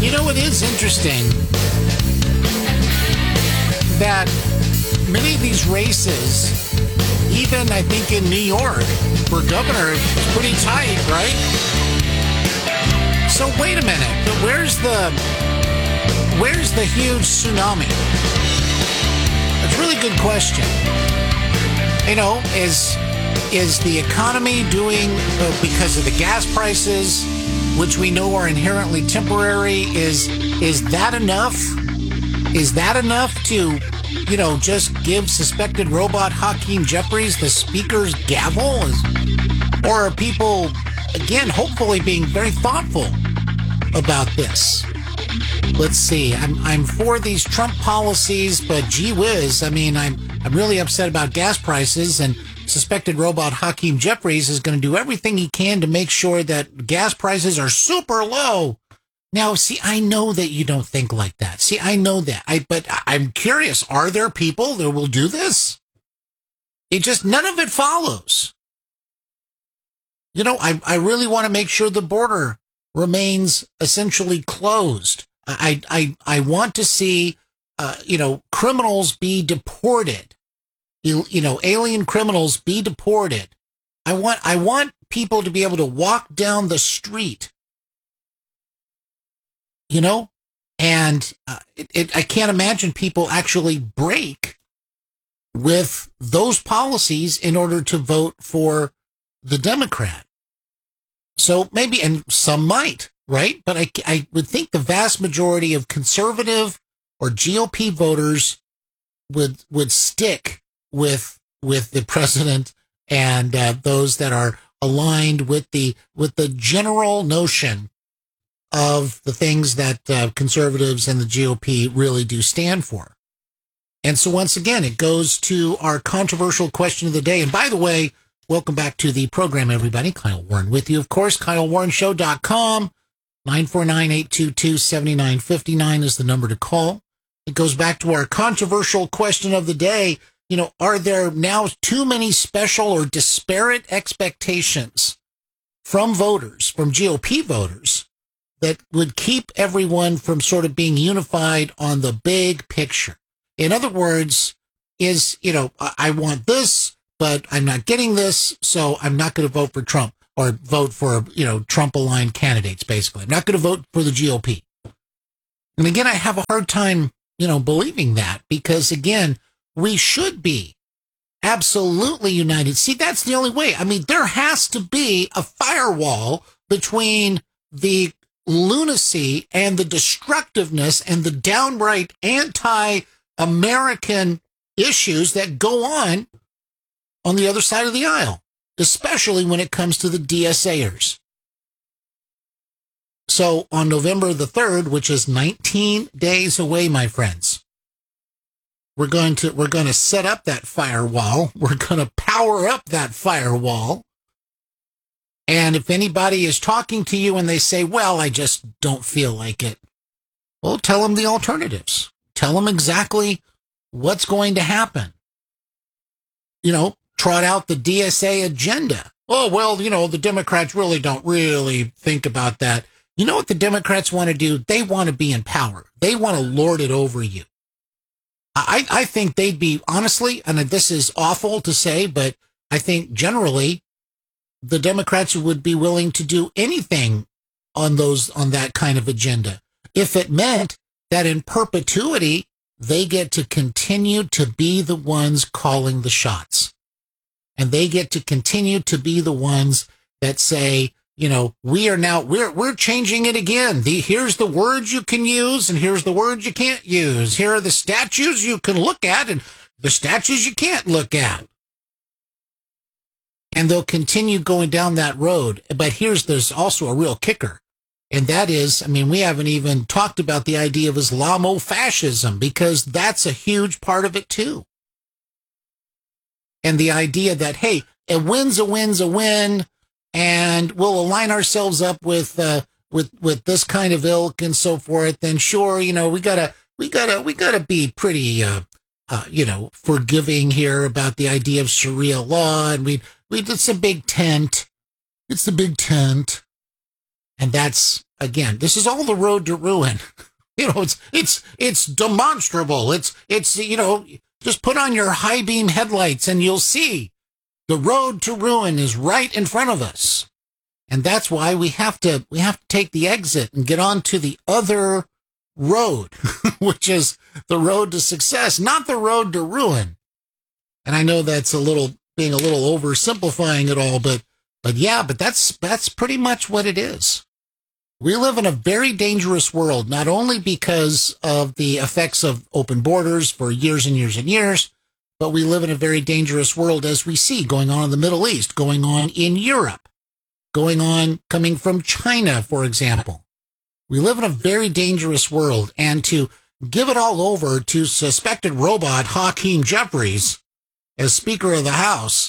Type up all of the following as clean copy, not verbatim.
It is interesting that many of these races, even I think in New York for governor, is pretty tight, right? So wait a minute, but where's the huge tsunami? That's a really good question. Is the economy doing, because of the gas prices, which we know are inherently temporary, is that enough? Is that enough to, just give suspected robot Hakeem Jeffries the speaker's gavel? Or are people, again, hopefully being very thoughtful about this? Let's see. I'm for these Trump policies, but gee whiz, I'm really upset about gas prices, and suspected robot Hakeem Jeffries is going to do everything he can to make sure that gas prices are super low. Now, see, I know that you don't think like that. See, I know that. But I'm curious, are there people that will do this? None of it follows. I really want to make sure the border remains essentially closed. I want to see, criminals be deported. Alien criminals be deported. I want people to be able to walk down the street, and I can't imagine people actually break with those policies in order to vote for the Democrat. So maybe, and some might, right? But I would think the vast majority of conservative or GOP voters would stick with the president and those that are aligned with the general notion of the things that conservatives and the GOP really do stand for. And so once again, it goes to our controversial question of the day. And by the way, welcome back to the program, everybody. Kyle Warren with you, of course. KyleWarrenShow.com. 949-822-7959 is the number to call. It goes back to our controversial question of the day. Are there now too many special or disparate expectations from voters, from GOP voters, that would keep everyone from sort of being unified on the big picture? In other words, I want this, but I'm not getting this, so I'm not going to vote for Trump or vote for, Trump-aligned candidates, basically. I'm not going to vote for the GOP. And again, I have a hard time, believing that because, again, we should be absolutely united. See, that's the only way. There has to be a firewall between the lunacy and the destructiveness and the downright anti-American issues that go on the other side of the aisle, especially when it comes to the DSAers. So on November the 3rd, which is 19 days away, my friends, we're going to set up that firewall. We're going to power up that firewall. And if anybody is talking to you and they say, well, I just don't feel like it, well, tell them the alternatives. Tell them exactly what's going to happen. Trot out the DSA agenda. Oh, well, the Democrats really don't really think about that. You know what the Democrats want to do? They want to be in power. They want to lord it over you. I think they'd be, honestly, and this is awful to say, but I think generally the Democrats would be willing to do anything on that kind of agenda if it meant that in perpetuity they get to continue to be the ones calling the shots. And they get to continue to be the ones that say, we're changing it again. Here's the words you can use and here's the words you can't use. Here are the statutes you can look at and the statutes you can't look at. And they'll continue going down that road. But there's also a real kicker. And that is, we haven't even talked about the idea of Islamofascism because that's a huge part of it too. And the idea that, hey, a win's a win, and we'll align ourselves up with this kind of ilk and so forth. And sure, we gotta be pretty, forgiving here about the idea of Sharia law. And it's a big tent. It's the big tent. And that's again, this is all the road to ruin. You know, it's demonstrable. It's, you know, just put on your high beam headlights and you'll see the road to ruin is right in front of us. And that's why we have to take the exit and get on to the other road, which is the road to success, not the road to ruin. And I know that's being a little oversimplifying it all, but that's pretty much what it is. We live in a very dangerous world, not only because of the effects of open borders for years and years and years, but we live in a very dangerous world as we see going on in the Middle East, going on in Europe, going on coming from China, for example. We live in a very dangerous world, and to give it all over to suspected robot Hakeem Jeffries as Speaker of the House,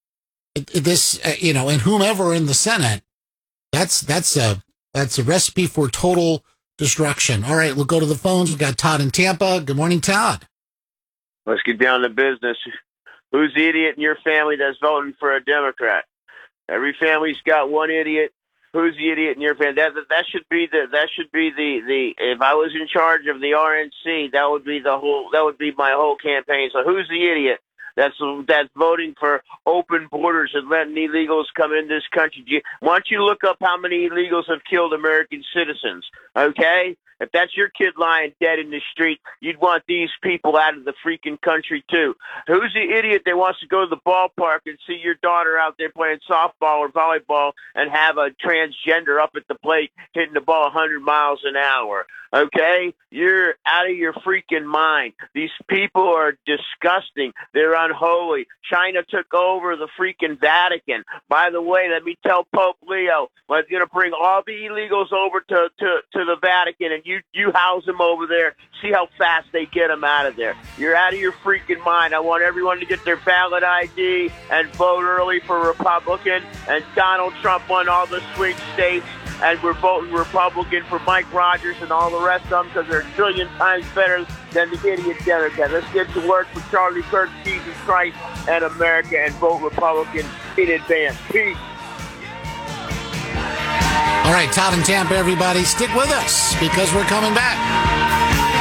and whomever in the Senate, that's a recipe for total destruction. All right, we'll go to the phones. We've got Todd in Tampa. Good morning, Todd. Let's get down to business. Who's the idiot in your family that's voting for a Democrat? Every family's got one idiot. Who's the idiot in your family? That should be the. If I was in charge of the RNC, that would be my whole campaign. So who's the idiot that's voting for open borders and letting illegals come in this country? Why don't you look up how many illegals have killed American citizens? Okay. If that's your kid lying dead in the street, you'd want these people out of the freaking country, too. Who's the idiot that wants to go to the ballpark and see your daughter out there playing softball or volleyball and have a transgender up at the plate hitting the ball 100 miles an hour? Okay? You're out of your freaking mind. These people are disgusting. They're unholy. China took over the freaking Vatican. By the way, let me tell Pope Leo, we're going to bring all the illegals over to the Vatican, and you house them over there. See how fast they get them out of there. You're out of your freaking mind. I want everyone to get their ballot ID and vote early for Republican. And Donald Trump won all the swing states, and we're voting Republican for Mike Rogers and all the rest of them because they're a trillion times better than the idiot Democrat. Let's get to work for Charlie Kirk, Jesus Christ, and America, and vote Republican in advance. Peace. All right, Todd in Tampa, everybody, stick with us because we're coming back.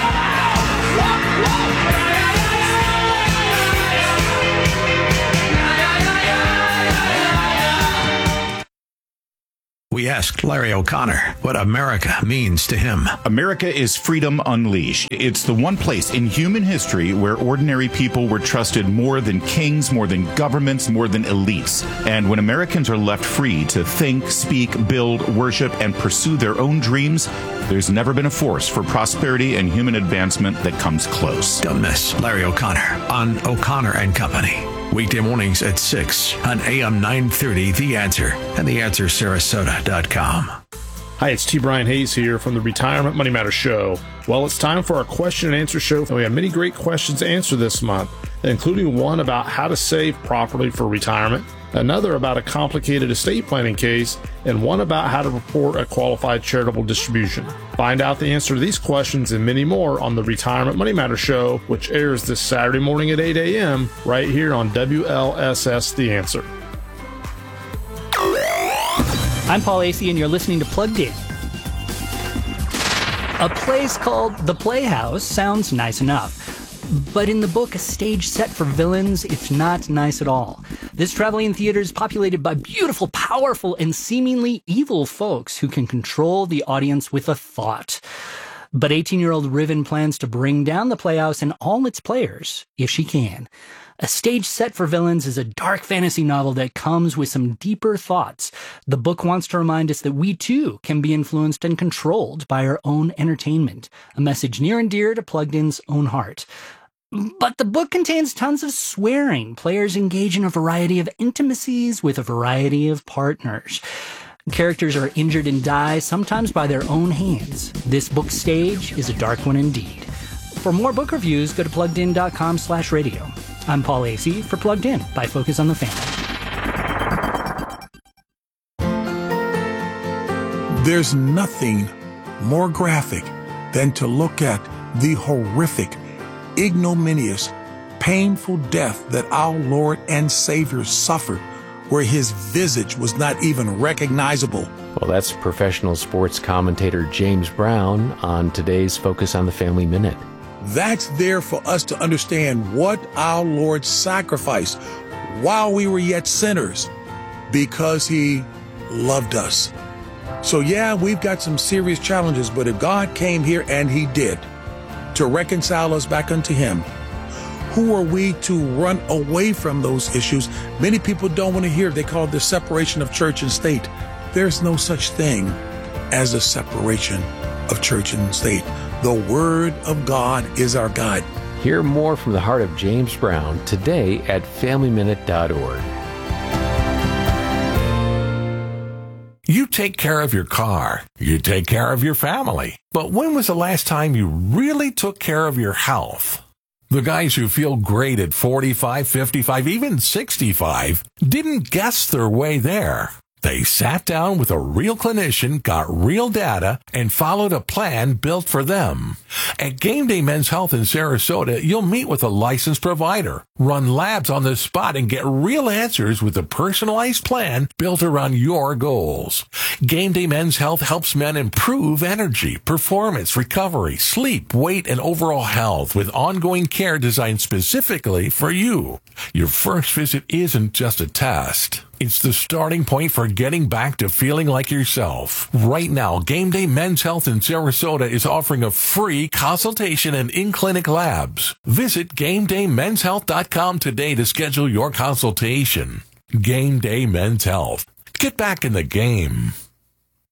We asked Larry O'Connor what America means to him. America is freedom unleashed. It's the one place in human history where ordinary people were trusted more than kings, more than governments, more than elites. And when Americans are left free to think, speak, build, worship, and pursue their own dreams, there's never been a force for prosperity and human advancement that comes close. Don't miss Larry O'Connor on O'Connor and Company. Weekday mornings at 6 on AM 930, The Answer, and TheAnswerSarasota.com. Hi, it's T. Brian Hayes here from the Retirement Money Matters Show. Well, it's time for our question and answer show, and we have many great questions to answer this month, including one about how to save properly for retirement, another about a complicated estate planning case, and one about how to report a qualified charitable distribution. Find out the answer to these questions and many more on the Retirement Money Matters Show, which airs this Saturday morning at 8 a.m. right here on WLSS The Answer. I'm Paul Asay, and you're listening to Plugged In. A place called The Playhouse sounds nice enough. But in the book, A Stage Set for Villains, it's not nice at all. This traveling theater is populated by beautiful, powerful, and seemingly evil folks who can control the audience with a thought. But 18-year-old Riven plans to bring down the Playhouse and all its players, if she can. A Stage Set for Villains is a dark fantasy novel that comes with some deeper thoughts. The book wants to remind us that we, too, can be influenced and controlled by our own entertainment, a message near and dear to Plugged In's own heart. But the book contains tons of swearing. Players engage in a variety of intimacies with a variety of partners. Characters are injured and die, sometimes by their own hands. This book stage is a dark one indeed. For more book reviews, go to pluggedin.com/radio. I'm Paul Asay for Plugged In by Focus on the Family. There's nothing more graphic than to look at the horrific, ignominious, painful death that our Lord and Savior suffered, where his visage was not even recognizable. Well, that's professional sports commentator James Brown on today's Focus on the Family Minute. That's there for us to understand what our Lord sacrificed while we were yet sinners because he loved us. So yeah, we've got some serious challenges, but if God came here, and he did, to reconcile us back unto him, who are we to run away from those issues? Many people don't want to hear. They call it the separation of church and state. There's no such thing as a separation of church and state. The Word of God is our guide. Hear more from the heart of James Brown today at FamilyMinute.org. You take care of your car. You take care of your family. But when was the last time you really took care of your health? The guys who feel great at 45, 55, even 65 didn't guess their way there. They sat down with a real clinician, got real data, and followed a plan built for them. At Game Day Men's Health in Sarasota, you'll meet with a licensed provider, run labs on the spot, and get real answers with a personalized plan built around your goals. Game Day Men's Health helps men improve energy, performance, recovery, sleep, weight, and overall health with ongoing care designed specifically for you. Your first visit isn't just a test. It's the starting point for getting back to feeling like yourself. Right now, Game Day Men's Health in Sarasota is offering a free consultation and in-clinic labs. Visit GameDayMen'sHealth.com today to schedule your consultation. Game Day Men's Health. Get back in the game.